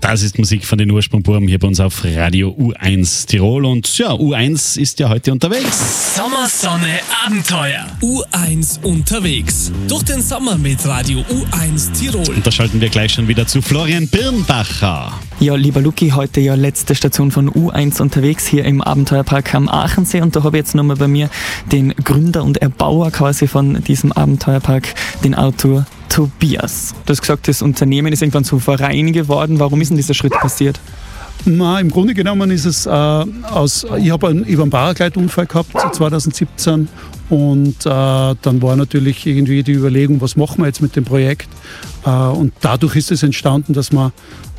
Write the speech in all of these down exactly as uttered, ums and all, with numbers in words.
Das ist Musik von den Ursprungbuben hier bei uns auf Radio U eins Tirol. Und ja, U eins ist ja heute unterwegs. Sommersonne Abenteuer. U eins unterwegs. Durch den Sommer mit Radio U eins Tirol. Und da schalten wir gleich schon wieder zu Florian Birnbacher. Ja, lieber Luki, heute ja letzte Station von U eins unterwegs hier im Abenteuerpark am Aachensee. Und da habe ich jetzt nochmal bei mir den Gründer und Erbauer quasi von diesem Abenteuerpark, den Autor Tobias. Du hast gesagt, das Unternehmen ist irgendwann zum Verein geworden. Warum ist denn dieser Schritt passiert? Na, im Grunde genommen ist es äh, aus, ich habe einen, einen Paragleitunfall gehabt zwanzig siebzehn und äh, dann war natürlich irgendwie die Überlegung, was machen wir jetzt mit dem Projekt, äh, und dadurch ist es entstanden, dass wir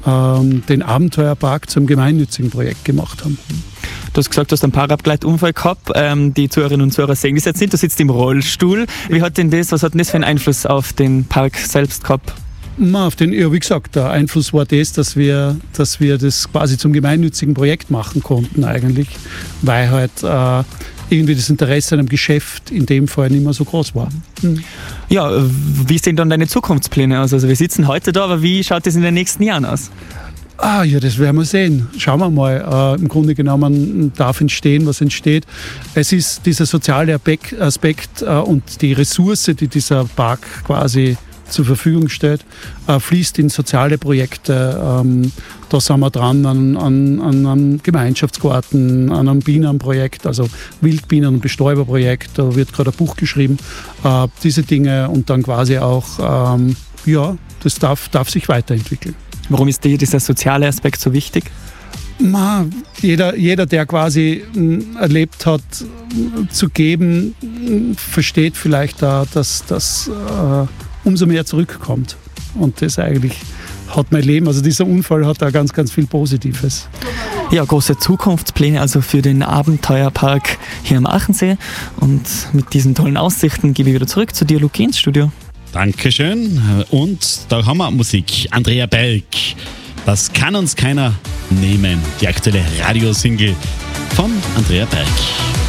äh, den Abenteuerpark zum gemeinnützigen Projekt gemacht haben. Du hast gesagt, du hast einen Paragleitunfall gehabt. Ähm, die Zuhörerinnen und Zuhörer sehen das jetzt nicht. Du sitzt im Rollstuhl. Wie hat denn das, was hat denn das für einen Einfluss auf den Park selbst gehabt? Auf den, ja, wie gesagt, der Einfluss war das, dass wir, dass wir das quasi zum gemeinnützigen Projekt machen konnten eigentlich, weil halt äh, irgendwie das Interesse an einem Geschäft in dem Fall nicht mehr so groß war. Mhm. Ja, wie sehen dann deine Zukunftspläne aus? Also wir sitzen heute da, aber wie schaut das in den nächsten Jahren aus? Ah ja, das werden wir sehen. Schauen wir mal. Äh, Im Grunde genommen darf entstehen, was entsteht. Es ist dieser soziale Aspekt äh, und die Ressource, die dieser Park quasi zur Verfügung stellt, äh, fließt in soziale Projekte. Ähm, da sind wir dran an, an, an einem Gemeinschaftsgarten, an einem Bienenprojekt, also Wildbienen- und Bestäuberprojekt. Da wird gerade ein Buch geschrieben. Äh, diese Dinge und dann quasi auch, ähm, ja, das darf, darf sich weiterentwickeln. Warum ist dir dieser soziale Aspekt so wichtig? Ma, jeder, jeder, der quasi m, erlebt hat, m, zu geben, m, versteht vielleicht da, dass das äh, umso mehr zurückkommt. Und das eigentlich hat mein Leben, also dieser Unfall hat da ganz, ganz viel Positives. Ja, große Zukunftspläne also für den Abenteuerpark hier am Aachensee. Und mit diesen tollen Aussichten gebe ich wieder zurück zu dir, Luki, ins Studio. Dankeschön. Und da haben wir Musik. Andrea Berg. Das kann uns keiner nehmen. Die aktuelle Radiosingle von Andrea Berg.